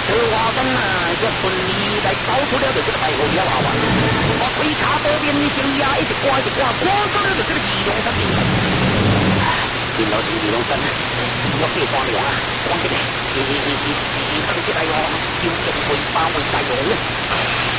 这娃子呢也顺利来找出了这个太后野娃娃，把推卡多边行呀，一直刮一刮，刮到了这个地龙山顶上。进到这个地龙山，我可以光用啊，光这个，你看这个哟，有这个会把我带用。